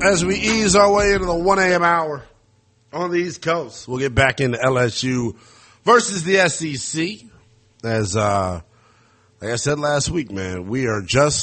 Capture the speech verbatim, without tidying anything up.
as we ease our way into the one a.m. hour on the East Coast. We'll get back into L S U versus the S E C. As uh, like I said last week, man, we are just